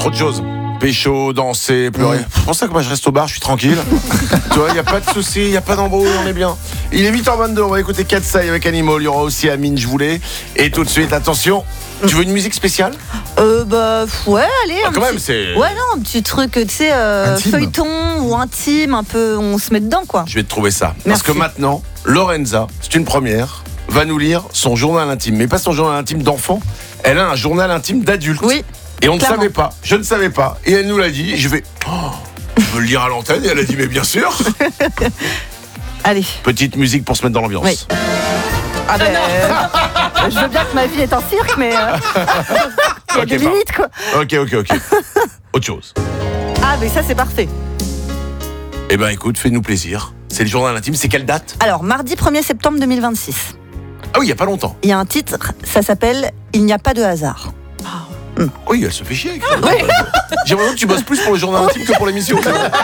trop de choses. Pécho, danser, pleurer. C'est pour ça que moi je reste au bar, je suis tranquille. Tu vois, il n'y a pas de souci, il n'y a pas d'embrouille, on est bien. Il est 8h22, on va écouter Katsai avec Animal. Il y aura aussi Amine, je voulais. Et tout de suite, attention, tu veux une musique spéciale? Ouais, allez. Quand même, c'est. Ouais, non, un petit truc, tu sais, feuilleton ou intime, un peu, on se met dedans, quoi. Je vais te trouver ça. Merci. Parce que maintenant, Lorenza, c'est une première, va nous lire son journal intime. Mais pas son journal intime d'enfant, elle a un journal intime d'adulte. Oui. Et on ne clairement. savait pas, je ne savais pas. Et elle nous l'a dit, et je veux le lire à l'antenne. Et elle a dit, mais bien sûr. Allez. Petite musique pour se mettre dans l'ambiance. Oui. Ah je veux bien que ma vie est un cirque, mais il y a des limites, quoi. Ok. Autre chose. Ah, mais ça, c'est parfait. Eh ben écoute, fais-nous plaisir. C'est le journal intime, c'est quelle date? Alors, mardi 1er septembre 2026. Ah oui, il n'y a pas longtemps. Il y a un titre, ça s'appelle « Il n'y a pas de hasard ». Oui, elle se fait chier avec ça. Oui. J'ai l'impression que tu bosses plus pour le journal intime que pour l'émission.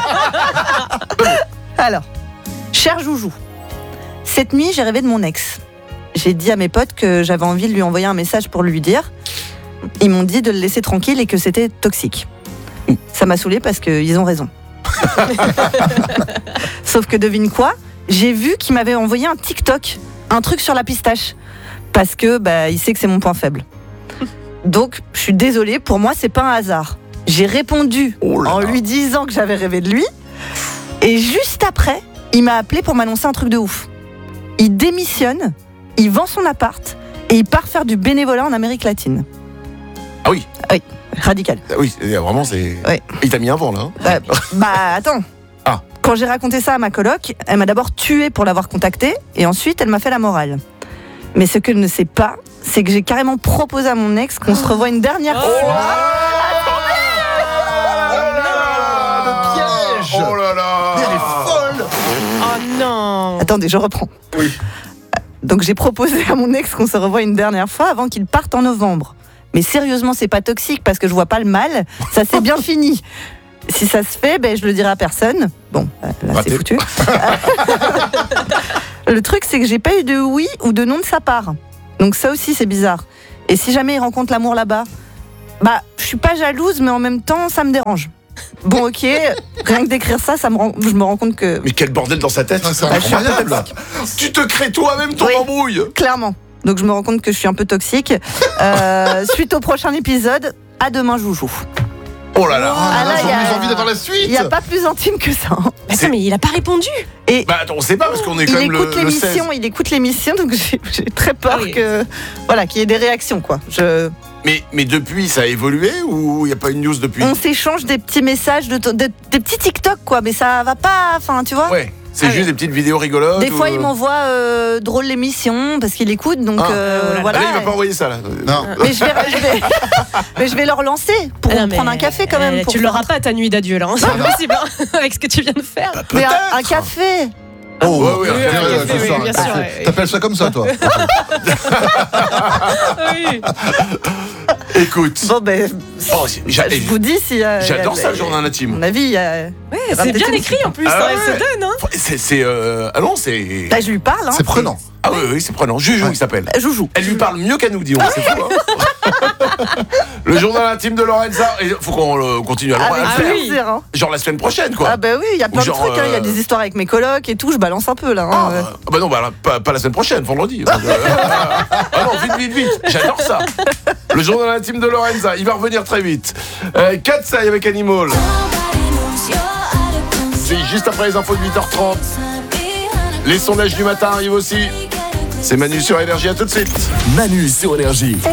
Alors, cher Joujou, cette nuit, j'ai rêvé de mon ex. J'ai dit à mes potes que j'avais envie de lui envoyer un message pour lui dire. Ils m'ont dit de le laisser tranquille et que c'était toxique. Ça m'a saoulée parce qu'ils ont raison. Sauf que devine quoi? J'ai vu qu'il m'avait envoyé un TikTok, un truc sur la pistache. Parce que il sait que c'est mon point faible. Donc, je suis désolée, pour moi, c'est pas un hasard. J'ai répondu en lui disant que j'avais rêvé de lui. Et juste après, il m'a appelé pour m'annoncer un truc de ouf. Il démissionne, il vend son appart et il part faire du bénévolat en Amérique latine. Ah oui. Oui, radical. Ah oui, vraiment, c'est. Ouais. Il t'a mis un vent, là. Attends. Ah. Quand j'ai raconté ça à ma coloc, elle m'a d'abord tué pour l'avoir contacté et ensuite, elle m'a fait la morale. Mais ce qu'elle ne sait pas, c'est que j'ai carrément proposé à mon ex qu'on se revoie une dernière fois. Le piège. Oh là là. Elle est folle. Oh non. Attendez, je reprends. Oui. Donc j'ai proposé à mon ex qu'on se revoie une dernière fois avant qu'il parte en novembre. Mais sérieusement, c'est pas toxique parce que je vois pas le mal. Ça s'est bien fini. Si ça se fait, je le dirai à personne. Bon, là Raté. c'est foutu. Le truc, c'est que j'ai pas eu de oui ou de non de sa part. Donc ça aussi, c'est bizarre. Et si jamais il rencontre l'amour là-bas, je suis pas jalouse, mais en même temps, ça me dérange. Bon, ok, rien que d'écrire ça, je me rends compte que... Mais quel bordel dans sa tête. C'est je suis un peu incroyable. toxique. Tu te crées toi-même ton Oui. embrouille. Clairement. Donc je me rends compte que je suis un peu toxique. Suite au prochain épisode, à demain, Joujou. Oh là là. Ah là, là, j'ai il y a- envie d'avoir la suite. Il n'y a pas plus intime que ça. Attends, mais il a pas répondu. Et Attends, on sait pas parce qu'on est quand il même écoute le 16. l'émission, donc j'ai très peur Ah oui. qu'il y ait des réactions, quoi. Mais depuis, ça a évolué ou il n'y a pas une news depuis? On s'échange des petits messages, des petits TikTok, quoi, mais ça va pas, enfin, tu vois. Ouais, c'est Ah juste oui. des petites vidéos rigolotes. Des fois, ou- il m'envoie drôle l'émission parce qu'il écoute, donc voilà. Ah, là, il va pas envoyer ça là. Non. Mais je vais le relancer pour Ah non, mais, prendre un café quand même. Tu l'auras pas ta nuit d'adieu là, c'est pas possible avec ce que tu viens de faire. Mais un Peut-être. café. Oh, Ouais, oui, un café, oui, bien sûr, ouais. T'appelles ça comme ça, toi? Oui. Écoute. Bon, Oh, je vous dis si. j'adore ça, le journal À mon intime. avis, il y a. Ouais, Il y aura c'est peut-être bien une- écrit en plus, Ah elle ouais. se donne. Hein. C'est ah non, c'est. Je lui parle. Hein, C'est prenant. Ah oui, c'est prenant. Juju, il s'appelle. Joujou. Elle lui parle mieux qu'à nous, dis-on. C'est fou, hein. Le journal intime de Lorenza. Il faut qu'on continue à le Avec faire. oui. plaisir. Hein. Genre la semaine prochaine, quoi. Ah bah oui, il y a plein Ou genre, de trucs. Il y a des histoires avec mes colocs et tout. Je balance un peu là. Ah, Hein. bah non, là, pas la semaine prochaine, vendredi. Ah non, vite. J'adore ça. Le journal intime de Lorenza, il va revenir très vite. Katsai avec Animal. C'est juste après les infos de 8h30. Les sondages du matin arrivent aussi. C'est Manu sur Énergie, à tout de suite. Manu sur Énergie.